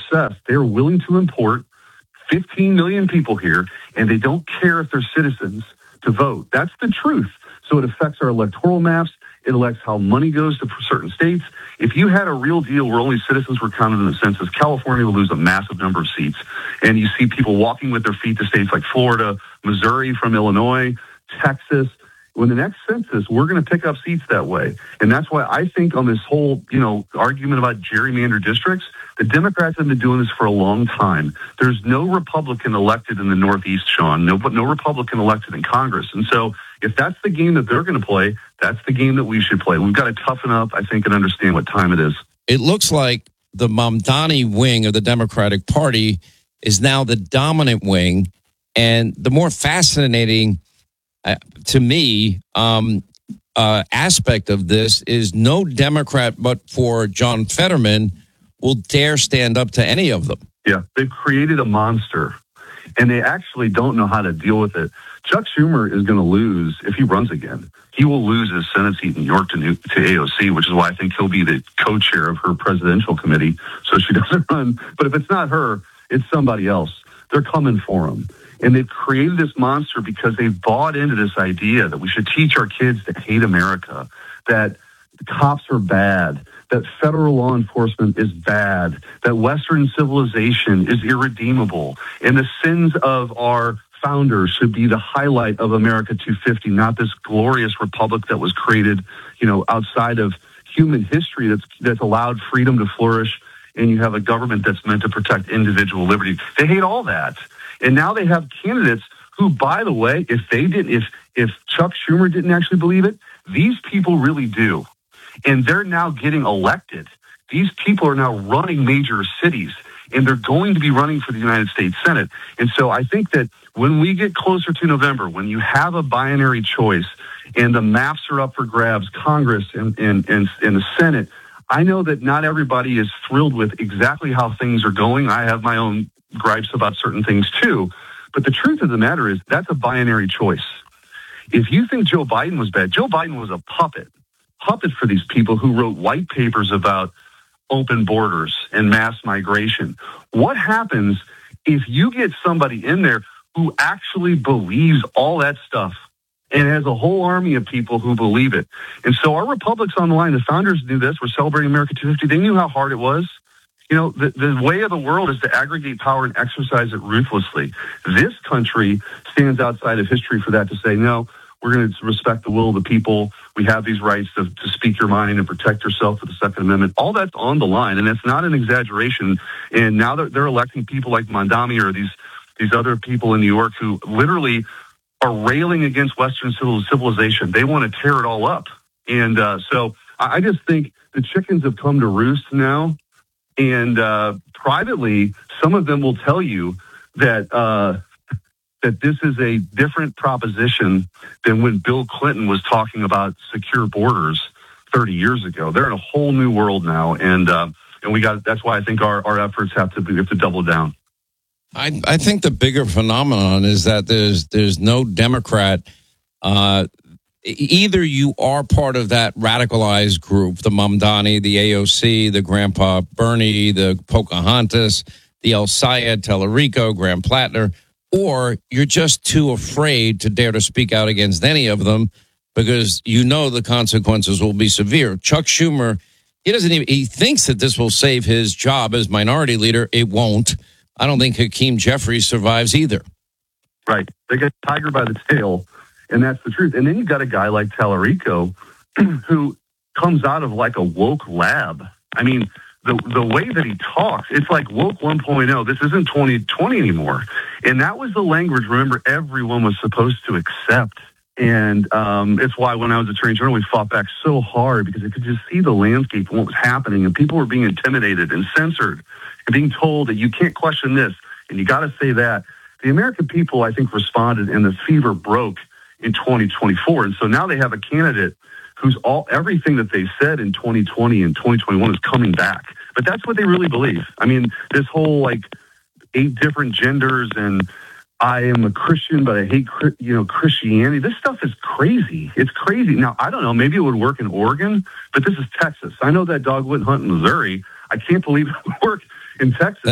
success, they're willing to import 15 million people here, and they don't care if they're citizens to vote. That's the truth. So it affects our electoral maps. It elects how money goes to certain states. If you had a real deal where only citizens were counted in the census, California would lose a massive number of seats. And you see people walking with their feet to states like Florida, Missouri from Illinois, Texas. When the next census, we're going to pick up seats that way. And that's why I think on this whole, argument about gerrymandered districts, the Democrats have been doing this for a long time. There's no Republican elected in the Northeast, Sean, no Republican elected in Congress. And so if that's the game that they're going to play, that's the game that we should play. We've got to toughen up, I think, and understand what time it is. It looks like the Mamdani wing of the Democratic Party is now the dominant wing. And the more fascinating to me, aspect of this is no Democrat but for John Fetterman will dare stand up to any of them. Yeah, they've created a monster, and they actually don't know how to deal with it. Chuck Schumer is going to lose if he runs again. He will lose his Senate seat in New York to AOC, which is why I think he'll be the co-chair of her presidential committee, so she doesn't run. But if it's not her, it's somebody else. They're coming for him. And they've created this monster because they've bought into this idea that we should teach our kids to hate America, that the cops are bad, that federal law enforcement is bad, that Western civilization is irredeemable, and the sins of our founders should be the highlight of America 250, not this glorious republic that was created, outside of human history that's allowed freedom to flourish, and you have a government that's meant to protect individual liberty. They hate all that. And now they have candidates who, by the way, if Chuck Schumer didn't actually believe it, these people really do. And they're now getting elected. These people are now running major cities, and they're going to be running for the United States Senate. And so I think that when we get closer to November, when you have a binary choice and the maps are up for grabs, Congress and the Senate, I know that not everybody is thrilled with exactly how things are going. I have my own gripes about certain things too. But the truth of the matter is that's a binary choice. If you think Joe Biden was bad, Joe Biden was a puppet for these people who wrote white papers about open borders and mass migration. What happens if you get somebody in there who actually believes all that stuff and has a whole army of people who believe it? And so our republic's on the line. The founders knew this. We're celebrating America 250. They knew how hard it was. The way of the world is to aggregate power and exercise it ruthlessly. This country stands outside of history for that, to say, no, we're going to respect the will of the people. We have these rights to speak your mind and protect yourself with the Second Amendment. All that's on the line, and it's not an exaggeration. And now they're electing people like Mamdani or these other people in New York who literally are railing against Western civilization. They want to tear it all up. And so I just think the chickens have come to roost now. And privately, some of them will tell you that that this is a different proposition than when Bill Clinton was talking about secure borders 30 years ago. They're in a whole new world now, and that's why I think our efforts have to double down. I think the bigger phenomenon is that there's no Democrat. Either you are part of that radicalized group, the Mamdani, the AOC, the Grandpa Bernie, the Pocahontas, the El Sayed, Tellerico, Graham Plattner, or you're just too afraid to dare to speak out against any of them because the consequences will be severe. Chuck Schumer, he thinks that this will save his job as minority leader. It won't. I don't think Hakeem Jeffries survives either. Right. They get tiger by the tail. And that's the truth. And then you've got a guy like Tellerico who comes out of like a woke lab. I mean, the way that he talks, it's like woke 1.0. This isn't 2020 anymore. And that was the language, remember, everyone was supposed to accept. And it's why when I was Attorney General, we fought back so hard because I could just see the landscape and what was happening. And people were being intimidated and censored and being told that you can't question this and you got to say that. The American people, I think, responded and the fever broke in 2024. And so now they have a candidate who's everything that they said in 2020 and 2021 is coming back. But that's what they really believe. I mean, this whole 8 different genders and I am a Christian, but I hate, Christianity. This stuff is crazy. It's crazy. Now, I don't know, maybe it would work in Oregon, but this is Texas. I know that dog wouldn't hunt in Missouri. I can't believe it would work in Texas.